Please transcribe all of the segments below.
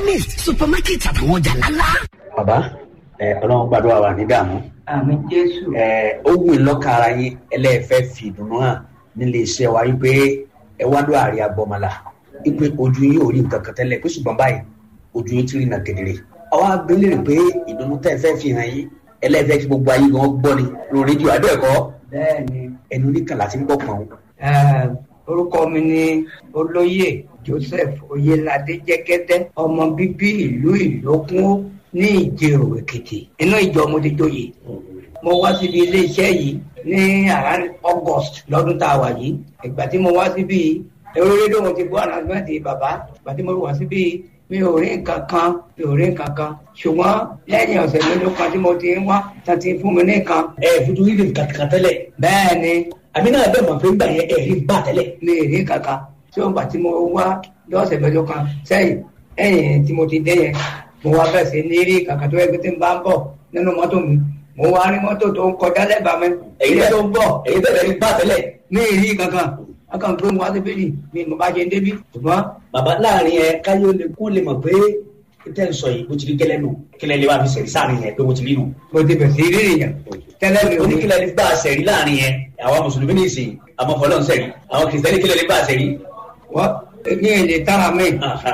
chemist supermarket àtàwọn ọjà ńláńlá. bàbá ọlọ́run gbàdúrà wà ní dààmú. àmín Jésù. ó wù lọ́kàn ara yín ẹlẹ́ẹ̀fẹ́ fi ìdùnnú hàn nílé iṣẹ́ wa wípé ẹ wá lọ àárẹ̀ agbọ́mọlá wípé ojú yín ò rí nǹkan kan tẹ́lẹ̀ pé ṣùgbọ́n báyìí ojú yín ti rí nà kedere. àwa abẹ́lé rẹ̀ pé ìdùnnú tẹ́ fẹ́ fi hàn yín ẹlẹ́ẹ̀fẹ́ kí gbogbo ayé gan gbọ́ ni lórí rédíò abẹ́ẹ̀kọ́. bẹ́ẹ̀ni. ẹnu oníkan láti ń gbọ́ pọ̀n. orúkọ mi ni olóyè Joseph Oyelade Jẹ́gẹ́dẹ́, ọmọ bíbí ìlú Ìlókun ní Ìjẹ̀rò Èkìtì. inú ìjọ mo ti joyè. mo wá síbi iléeṣẹ́ yìí ní around August lọ́dún tá a wà yìí. ìgbà tí mo wá síbi ẹ̀rọ rédíò mo ti gbọ́ ànàmẹ́tì bàbá. ìgbà tí mo wá síbi mi ò rí nǹkan kan ṣùgbọ́n lẹ́yìn ọ̀sẹ̀ mélòó kan tí mo ti ń wá tán ti fún mi ní nǹkan. fojú rí nǹkan kan tẹ́lẹ̀. bẹ́ẹ̀ ni. àmì náà bẹ́ẹ̀ mọ̀ pé ń gbà yẹn rí bá tẹ́lẹ̀. mi ò rí nǹkan kan tí ó ń gbà tí mo wá lọ́sẹ̀ mélòó kan sẹ́yìn ẹ̀yìn tí mo ti dé yẹn mo wá bẹ̀rẹ̀ sí ní rí kàkà tó yẹ kí tí n bá ń bọ̀ nínú mọ́tò mi mo wá rí mọ́tò tó ń kọjá lẹ́bàá mi. èyí tó ń bọ̀ èyí bẹ̀rẹ̀ rí bá tẹ́lẹ̀. mi ì rí kankan akàn tó ń wá síbí ni mi mo bá ṣe ń débí ṣùgbọ́n. bàbá láàrin ẹ káyọ̀ lè kó lè mọ̀ pé tẹ́ ń sọ yìí bó ti rí gẹ́lẹ́ nù kílẹ̀ lè wá fi sẹ̀rí sáàrin yẹn pé bó ti rí nù. mo ti bẹ̀ sí rí nìyẹn tẹ́lẹ̀ mi ò ní. oníkílẹ̀ lè bá a sẹ̀rí láàrin yẹn àwọn mùsùlùmí ní ìsìn àwọn fọlọ́n sẹ̀rí àwọn kìrìsìtẹ́nì kílẹ̀ lè bá a sẹ̀rí. wọ́n ní èlé tára mi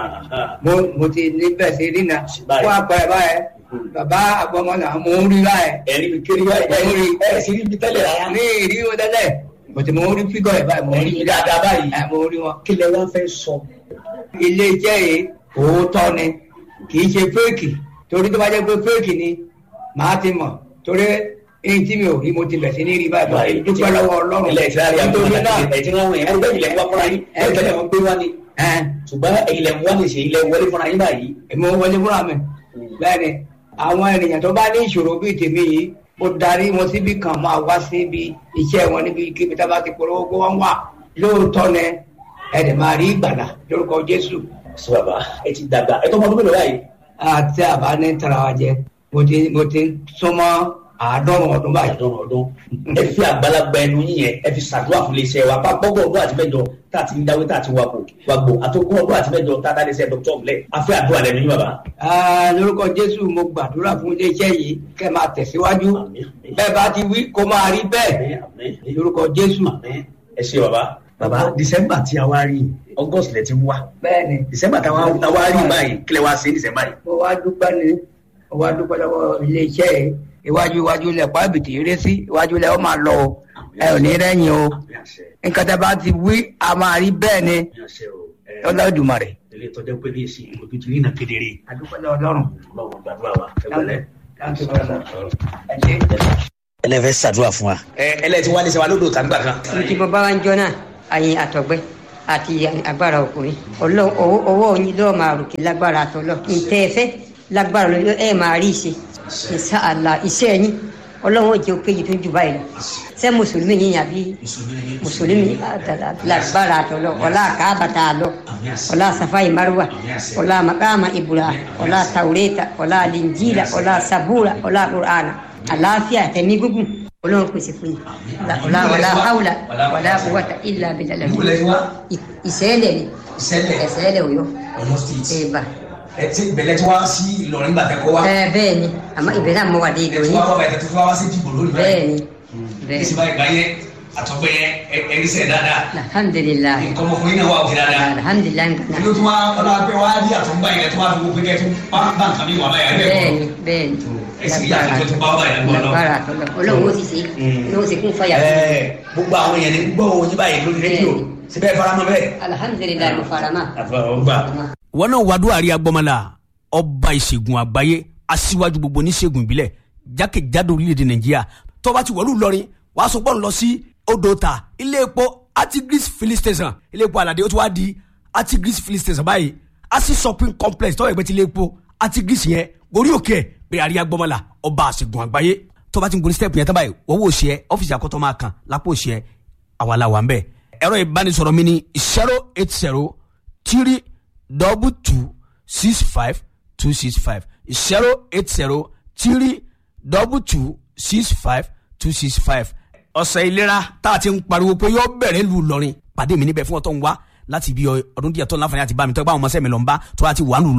mo ti ní bẹ̀ sí rí náà fún àpẹẹrẹ báyẹn bàbá àgbọmọlà mo ń rí báyẹn. ẹ̀rí mi kiri báyìí ẹ̀ sì rí mi tẹ́lẹ̀ rárá. ní ìrí wọn tẹ́lẹ̀ bọ̀tẹ̀ mo ń rí fígọ̀ ẹ̀ báyìí mo ń rí dáadáa báyìí. mo ń rí wọn. kí lẹ wá fẹ́ sọ. ilé iṣẹ́ yìí òótọ́ ni kì í ṣe fẹ́ẹ̀kì torí tó bá jẹ́ pé fẹ́ẹ̀kì ni màá ti mọ̀ torí èyí tí mi ò rí mo ti bẹ̀ sí ní rí báyìí dúpẹ́ lọ́wọ́ Ọlọ́run. ilẹ̀ ìtìlárí àgbọ̀n ẹ̀tí wọn wọ̀nyẹn ẹgbẹ́ ilẹ̀ ń wá fúnra yín ẹgbẹ́ wọn gbé wá ní. ṣùgbọ́n ilẹ̀ ń wá ní ṣe ilẹ̀ wọlé fúnra yín báyìí. èmi ò wọlé fúnra mi bẹ́ẹ̀ ni àwọn ènìyàn tó bá ní ìṣòro bíi tèmi yìí mo darí wọn síbi kan máa wá síbi iṣẹ́ wọn níbi kíbi tá a bá ti polówó kó wọ́n wà lóòótọ́ ni ẹ̀dẹ̀ máa rí ìgbàlà lórúkọ Jésù. sọ bàbá ẹ ti dàgbà ẹ tó mọ ọdún mélòó báyìí. àti àbá ní tara wa jẹ mo ti súnmọ́ 50 ọdún báyìí. 50 ọdún ẹ fi àgbàlagbà ẹnu yín yẹn ẹ fi ṣàdúrà fún iléeṣẹ́ wa gbọ́gbọ́ ọdún àti mẹ́jọ tá a ti ń dáwé tá a ti wàgbò àtòkùn ọdún àti mẹ́jọ tá a dá iléeṣẹ́ dr ọ̀mùlẹ̀ afẹ́ àdúrà lẹ́nu yín bàbá. lórúkọ Jésù mo gbàdúrà fún iléeṣẹ́ yìí kẹ́ máa tẹ̀síwájú bẹ́ẹ̀ bá ti wí kó máa rí bẹ́ẹ̀ lórúkọ Jésù. ẹ ṣé bàbá December tí a wá rí August lẹ ti wá. bẹ́ẹ̀ni December tí a wá rí báyìí kílẹ̀ wá sí December yìí. mo wá dúpẹ́ lọ́wọ́ iléeṣẹ́ yìí iwájú lẹ̀ pàbìtì eré sí iwájú lẹ̀ ó máa lọ o ẹ ò ní rẹ́yìn o nǹkan tí a bá ti wí a máa rí bẹ́ẹ̀ ni Olódùmarè. ilé ìtọ́jú pé ní èsì ojú ti rí iná kedere. adúpẹ́ lọ́wọ́ Ọlọ́run. Ọlọ́run gbàdúrà wa ẹgbẹ́lẹ́. ẹlẹ́fẹ̀ẹ́ ṣàdúrà fún wa. ẹlẹ́tí wálé ṣe wa lódò tàgbà kan. ní ti bàbá wa ń jọ náà àyìn àtọ̀gbẹ́ àti agbára ọkùnrin ọwọ́ yín lọ́ọ́ máa ròkè lágbára àtọ̀lọ́ ntẹ́ ẹ fẹ́ lágbára lọ́ọ́ ẹ máa rí ìṣe ìṣàlà iṣẹ́ yín Ọlọ́run ò jẹ́ òkèjì tó jù báyìí lọ ṣé mùsùlùmí yín àbí mùsùlùmí lágbára àtọ̀lọ́ ọ̀la àkàbàtà àlọ́ ọ̀la safai marwa ọ̀la makama Ibrahim ọ̀la taureta ọ̀la linjila ọ̀la sabura ọ̀la qur'ana àlàáfíà tẹ̀mí gúngùn Ọlọ́run pèsè fún yín wàlá haúlà wàlá quwwata illa billah ìṣẹ̀lẹ̀ ni ìṣẹ̀lẹ̀ Ọ̀yọ́ ẹ̀bà. ẹ ti bẹ̀lẹ̀ tí wá sí Ìlọrin gbà tẹ́kọ̀ wá. bẹ́ẹ̀ ni àmọ́ ìbẹ̀rẹ̀ àmọ́ wà dé ìlú yín. ẹ ti wá wá bàtẹ́ tó wá sí dìbò lónìí. bẹ́ẹ̀ ni bẹ́ẹ̀ ni. ìsìnbá ìgbà yẹn àtọ́gbẹ́ yẹn ẹ̀rí sẹ̀ dáadáa. alhamdulilayi. nǹkan ọmọkùnrin náà wà òkè dáadáa. alhamdulilayi nǹkan náà. ìlú tí wọ́n ọlọ́pẹ́ wá rí àtọ́gbà yẹn tó wá fi gbogbo kẹ́ tó bá nǹkan mi wà báyà. bẹ́ẹ̀ni bẹ́ẹ̀ni. ẹsì yàtọ̀ tó bá báyà lọ́wọ́. lágbára àtọ́lọ́ Ọlọ́run ó sì ṣe Ọlọ́run ó sì kún fàyà. gbogbo àwọn èèyàn ní gbọ́ òun yín báyìí lórí rédíò síbẹ̀ faramọ́ bẹ́ẹ̀. alhamdulilayi mo faramọ́. wọn náà wàdúrà àrí agbọmọlá ọba ìṣègùn àgbáyé aṣíwájú gbogbo oníṣègùn ìbílẹ̀ jákèjádò orílẹ̀-èdè Nàìjíríà tó bá ti wọ̀lú Ìlọrin wàá sọ pọ́n lọ sí Odòta ilé epo Artigris filling station ilé epo Aládé ó ti wá di Artigris filling station báyìí asi shopping complex tọ́wọ́ ẹgbẹ́ ti ilé epo Artigris yẹn gorí òkè ẹ̀ pé àrí agbọmọlá ọba ìṣègùn àgbáyé tó bá ti ń gorí step yẹn tó báyìí wọ́n wò ṣe ọ́fíìsì àkọ́tọ́ máa kàn lápò ṣe àwa la wà ń bẹ̀ ẹ̀rọ ìbánisọ̀rọ̀ mi ni 080-322-65265 080-322-65265. ọ̀sẹ̀ ìlera tá a ti ń pariwo pé yóò bẹ̀rẹ̀ lù lọ́rin pàdé mi níbẹ̀ fún ọ̀tọ̀ ń wá láti ibi ọdún díẹ̀ tó ń láǹfààní àti bá mi tó bá àwọn ọmọ sẹ́mi lọ́nba tó láti wà lù lọ́rin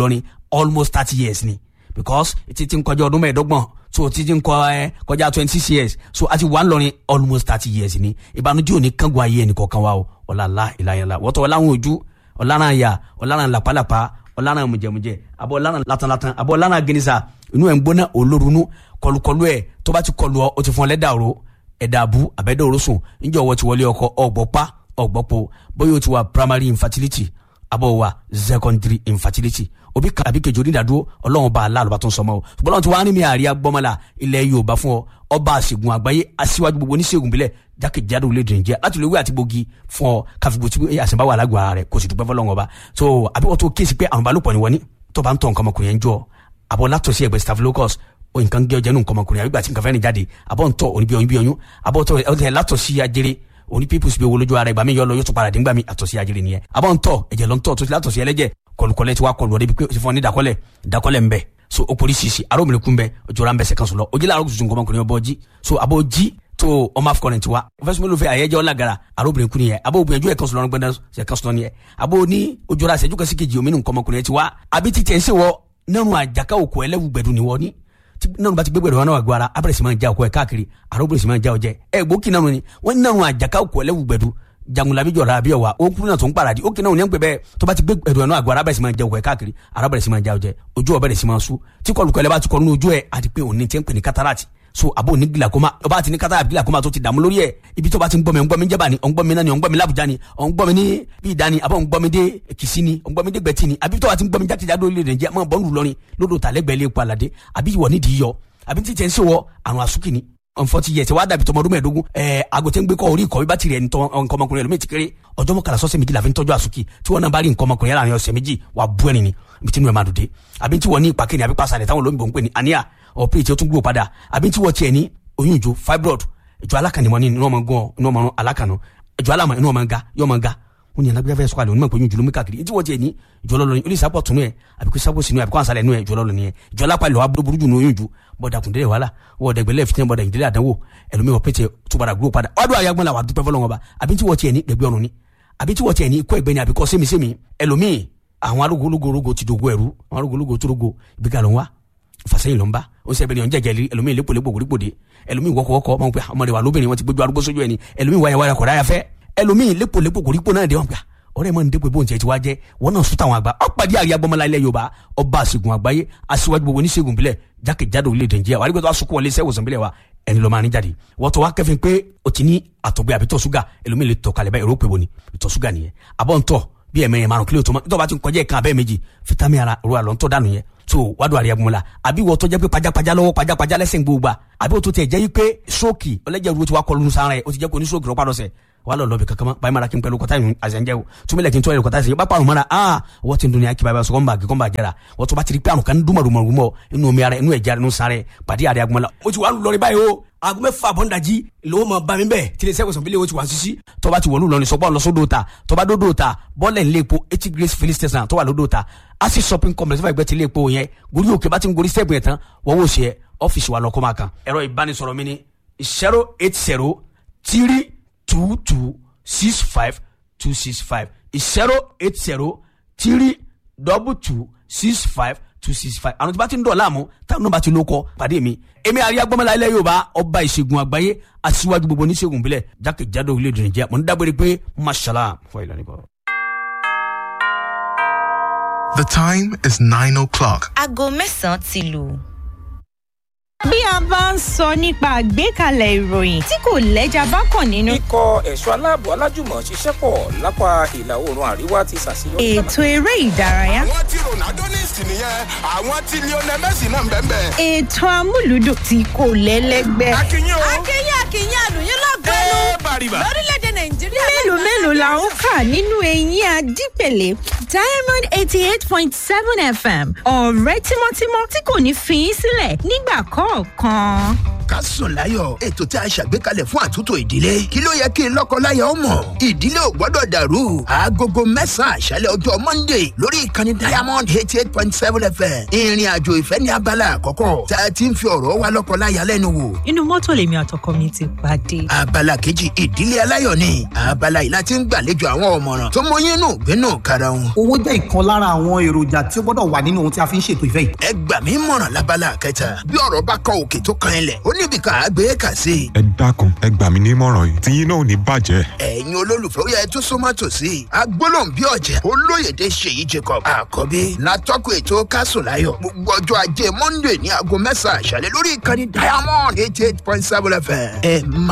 almost 30 years ni because ti ń kọjá ọdún mẹ́ẹ̀ẹ́dọ́gbọ̀n so ti ń kọjá 26 years so àti wà ń lọrin almost 30 years ni ìbànújẹ́ òní kángun ayé ẹnì kọ̀ọ̀kan wa o ọ̀làlá ìlàyàlá wọ́tọ̀ ọ̀làwọn ojú ọ̀làrán àyà ọ̀làrán làpálàpá ọ̀làrán mùjẹ̀mùjẹ̀ àbọ̀ ọ̀làrán latanlatan àbọ̀ ọ̀làrán gẹ̀nìsà inú ẹ̀ ń gbóná olórunú kọlùkọlù ẹ̀ tó bá ti kọlù ọ ti fún ọ lẹ́dà òró ẹ̀dà àbú àbẹ́dà òró sùn níjọ́ wọ́n ti wọlé ọkọ ọgbọ́pá ọgbọ́pọ̀ bóyá o ti wà primary infertility àbọ̀ wà secondary infertility òbí kan àbí kejì onídàádúró ọlọ́run bá aláàlú bá tó ń sọmọ o ṣùgbọ́n ọlọ́run ti wá ní mi àríyá gbọ́mọlá ilẹ̀ Yorùbá fún ọ ọba àṣègùn àgbáyé aṣíwájú gbogbo oníṣègùn bílẹ̀ jákèjádò orílẹ̀-èdè Nàìjíríà láti lè wí àti gbòógì fún ọ káfíńgbò tí àṣẹ̀bá wà lágbo ara rẹ̀ kò sì dúpẹ́ fọlọ́run ọba so àbí wọ́n tó kéèsì pé àwọn balùpọ̀ ni wọ́n ní tó bá ń tọ̀ nǹkan ọmọkùnrin yẹn jọ àbọ̀ látọ̀sí ẹgbẹ́ staphylococcus o nǹkan gé ọjà nù nǹkan ọmọkùnrin àbí gbà tí nǹkan fẹ́ rìn jáde àbọ̀ ń tọ̀ òní bí oyún àbọ̀ tọ̀ ẹ̀ látọ̀sí ajere òní pípùsì bí owó lójú ara ìgbà mi yọ lọ yóò tún padà dín gbà mí àtọ̀sí ajere nìyẹn àbọ̀ ń tọ̀ ẹ̀jẹ̀ lọ ń tọ̀ tó ti látọ̀sí ẹlẹ́jẹ̀ kọlùkọlẹ̀ ti wá kọlù ọdẹ bí pé o ti fọ ní dakọlẹ̀ ń bẹ so o poli sisi aromire kun bẹ o jọra ń bẹ sẹkan sọlọ o jẹlẹ arogun tuntun kọmọkùnrin ọbọ jí so abo jí tó ọmọ afọkọrin tiwa fẹsùn mélòó fẹ àyẹjẹ ọlágara aromire kun yẹ abo gbìyànjú ẹkan sọlọ gbẹdẹ sẹkan sọlọ ni yẹ abo ní o jọra sẹjú kasi kejì omi nù kọmọkùnrin tiwa àbí ti tẹ̀ ń sè wọ nínú àjàká òkú ẹlẹ́wù gbẹdùn ni wọ́n ní nínú bá ti gbé gbẹdùn wọn náà gbára abẹ́rẹ́ sì máa ń já òkú ẹ̀ káàkiri aromire sì máa ń já ọjẹ́ ẹ gbókì náà ni wọ́n ní nínú àjàká òkú ẹlẹ́wù gbẹdùn jangulabi jọra abi ọwa o kuru náà tó ń paradi o kìnnà òní ń pè bẹ́ẹ̀ tó bá ti gbé ẹ̀rọ ẹ̀nà àgọ́ arábẹ̀rẹ̀ sì máa jẹ òkè káàkiri arábẹ̀rẹ̀ sì máa já ọjẹ́ ojú ọbẹ̀rẹ̀ sì máa sú tí kọlùkọlẹ̀ bá ti kọ nínú ojú ẹ̀ àti pé òní ti ń pè ní katarati so abo ní glaucoma ọba àti ní katarati glaucoma tó ti dààmú lórí ẹ̀ ibi tó bá ti ń gbọ́mi ọ̀ngbọ́mi jẹ́bà ni ọ̀ngbọ́mi náà ni ọ̀ngbọ́mi làbújá ni ọ̀ngbọ́mi ní bí ìdá ni àbọ̀ ọ̀ngbọ́mi dé Èkìsí ni ọ̀ngbọ́mi dé Gbẹ̀tì ni àbí tó bá ti ń gbọ́mi jákèjádò orílẹ̀-èdè Nàìjíríà mọ́ bọ́ọ̀lù lọ́rin lódò tàlẹ́gbẹ̀ẹ́ lé epo àlàdé àbí ìwọ nídìí yọ àbí tí tẹ̀ ń ṣèwọ àrùn àsúkì ni 40 years wá dàbí tọmọdún mẹ́ẹ̀ẹ́dógún àgùntàn gbé kọ orí ìkọ̀wé bá tirẹ̀ nǹkan ọmọkùnrin ẹlòmíì ti kéré ọjọ́ mọ́kànlá sọ́sẹ̀ méjì la fi ń tọ́jú àsùkì tí wọ́n náà bá rí nǹkan ọmọkùnrin láàrin ọ̀sẹ̀ méjì wà bú ẹni ni ibi tí inú ẹ̀ máa dùdé àbí tí wọ́n ní ìpàkẹ́ ni àbí pàṣẹ táwọn olóyìnbó ń pè ní anemia ọ̀pẹ́ tí ó tún gbó padà àbí tí wọ́n tiẹ̀ ní oyún ìjó fibroid ìjọ alákànnìmọ́ ní inú ọmọ gan inú ọmọ alákànnù ìjọ alámọ̀ inú ọmọ ga yọ ọmọ ga wọ́n ní alágbèbá fẹ́ sọ́kàlẹ̀ onímọ̀ pé oyún ìjọ ló mú káàkiri tí wọ́n tiẹ̀ ní ìjọ lọ́lọ́ ní sápọ̀ tún ẹ̀ àbí kó sápọ̀ sínú ẹ̀ àbí kó àǹsálẹ̀ nú ẹ̀ ìjọ lọ́lọ́ nìyẹn ìjọ alápá ìlọ́wà burúkú jù ní oyún ìjọ bọ́dà kùndé wàhálà wọ́ọ̀dà ìgbẹ́lẹ̀ fìtẹ́ bọ́dà ìdílé àdánwò ẹlòmíì wọ́n pété tó padà gbúrò padà ọdún àyàgbọ́n la wà dúpẹ́ fọlọ́wọ́n ba àbí tí wọ́n tiẹ̀ ní gbẹ̀gbẹ́ ọ̀run ni àbí tí wọ́n tiẹ̀ ní ikọ́ ẹ̀gbẹ́ ni àbí kọ́ sẹ́mi ẹlòmíì àwọn arúgbólógó ti dogo ẹ̀rú àwọn arúgbólógó tó rogo ìgbéga ló ń wá fàṣẹyìn ló ń bá ó sì ẹbẹ̀rẹ̀ ọ̀njẹ́ jẹ́lí ẹlòmíì lépolépo kòrípòdé ẹlòmíì wọ́kọ̀wọ́kọ̀ ọmọ pé ọmọdé wà lóbìnrin wọn ti gbójú arúgbó sójú ẹni ẹlòmíì wáyà kọ̀dá yà fẹ́ ẹlòmíì lépolépo kòrípò náà dé wọn pé ọ̀rẹ́ mọ ní dépò bóun tiẹ̀ ti wá jẹ́ wọn náà sún táwọn àgbà ọ̀pàdé àríyá gbọmọlá ilẹ̀ Yorùbá ọba àṣègùn àgbáyé aṣíwájú gbogbo oníṣègùn bílẹ̀ jákèjádò orílẹ̀-èdè Nàìjíríà wàá rí pé tó wá sunkún wọlé sẹ́wọ̀sán bílẹ̀ wa ẹni ló máa ní jáde wọ́n tó wá kẹ́fìn pé o ti ní àtọ̀gbẹ́ àbí tọ̀ ṣúgà ẹlòmíì lè tọ̀ kalẹ̀ báyìí èrò pé wo ni ìtọ̀ ṣúgà nìyẹn àbọ̀ ń tọ̀ bí ẹ̀mẹ̀yẹn márùn kílò tó mọ́ tó bá ti ń kọjá ìkan abẹ́ méjì fitamin ara ro àlọ́ ń tọ́ dànù yẹn tó wádùn àríyá gbọmọlá àbí wọ́n tó jẹ́ pé pajápajá lọ́wọ́ pajápajá lẹ́sẹ̀ gbogbo àbí wọ́n tó tẹ̀ jẹ́ pé stroke ọlẹ́jẹ̀ ru ti wá kọlu sára ẹ̀ o ti jẹ́ pé oníṣòkè rọ́pàá lọ́sẹ̀ wà lọ lọ́bì kankan báyìí mara kí n pẹ̀lú kọ́tà ìrìn àṣẹjẹ́ o túnbílẹ̀ kí n tọ́ ẹ̀rọ kọ́tà ìṣẹ̀yẹ́ bá pàrọ̀ mọ́ra wọ́n ti ń dunya kí báyìí sọ́kọ́ ń bà kí kọ́ ń bà jẹ́ra wọ́n tó bá ti rí pé àrùn kan dúnmọ̀rùmọ̀ inú omi ara inú ẹ̀jẹ̀ inú sáré pàdé àrẹ agbọ́nla o ti wà lórí báyìí o aago mẹ́fà bọ́ndàjì lówó mọ̀ bá mi bẹ́ẹ̀ tí ilé sẹ́wọ̀sán bí lè o ti wà sísí tó bá ti wọ̀lú lọ́ni sọ́gbọ́n lọ sódò ta tó bá dódò ta bọ́ọ̀lẹ̀ ń lé epo etí grace filling station tó wà lódò ta asi shopping complex fún ẹgbẹ́ ti lé epo yẹn gorí òkè bá ti ń gorí sẹ́gun yẹn tán wọ́n wò ṣe ọ́fíìsì wa lọ́kọ́ máa kan ẹ̀rọ ìbánisọ̀rọ̀ mi ni 08032265265 08032265265 àwọn tí bá ti ń dọ̀ láàmú táwọn náà bá ti lóko pàdé mi èmi àríyá gbọ́mọlá ilẹ̀ Yorùbá ọba ìṣègùn àgbáyé aṣíwájú gbogbo oníṣègùn bílẹ̀ jákèjádò orílẹ̀-èdè Nàìjíríà mo ń dágbére pé mashallah fún ìlànà ìbọn. The time is 9 o'clock. Aago mẹ́sàn-án ti lù. Bí a bá ń sọ nípa àgbékalẹ̀ ìròyìn tí kò lẹ́jà bákan nínú. Ikọ̀ ẹ̀ṣọ́ aláàbò alájùmọ̀ ṣiṣẹ́ pọ̀ lápá ìlà oòrùn àríwá ti ṣàṣeyọrí. Ètò eré ìdárayá. Àwọn tí Ronaldo ní ìsìn nìyẹn, àwọn tí Lionel Messi náà ń bẹ́ẹ̀ bẹ́ẹ̀. Ètò amúlùdùn tí kò lẹ́lẹ́gbẹ́. Akínyìn àlùyìn lọ́gọ́nù lórílẹ̀‐èdè Nàìjíríà. Mélòó la ó kà nínú eyín Adípèlé Diamond 88.7 FM ọ̀rẹ́ tímọ́tímọ́ tí kò ní fi í sílẹ̀ nígbà kọ̀ọ̀kan. ká sùn láyọ̀ ètò tí a ṣàgbékalẹ̀ fún àtúntò ìdílé kí ló yẹ kí lọ́kọláya ó mọ̀ ìdílé ò gbọ́dọ̀ dàrú agogo 9 àṣálẹ́ ọjọ́ monday lórí ìkànnì diamond 88.7 fm ìrìn àjò ìfẹ́ ní abala àkọ́kọ́ tá a ti ń fi ọ̀rọ̀ wa lọ́kọláya lẹ́nu wò. inú mọ́tò lèmi àtọkọ mi ti pàdé. abala kejì ìdílé aláyọ̀ ni abala yìí láti ń gbàlejò àwọn ọ̀mọ̀ràn tó mọyín nù gbénú kára wọn. owó jẹ́ ìkan lára àwọn èròjà tí ó gbọ́dọ̀ wà nínú ohun tí a fi ń ṣètò ìfẹ́ yìí. ẹ gbà mí mọ̀ràn lábala kẹta bí ọ̀rọ̀ bá kọ òkè tó kan ilẹ̀ ó níbi ká gbé kà sí. ẹ dákun ẹ gbà mí nímọ̀ràn yìí tí yín náà ò ní bàjẹ́. ẹ̀yin olólùfẹ́ ó yẹ tó súnmọ́ tòsí agbólóhùn bí ọ̀jẹ̀ olóyèdè ṣèyí jacob àkọ́bí látọ́kùn ètò kásùnláyọ̀ gbogbo ọjọ́ ajé monday ní aago 9 àṣálẹ́ lórí ìkànnì diamond 88.7 fm.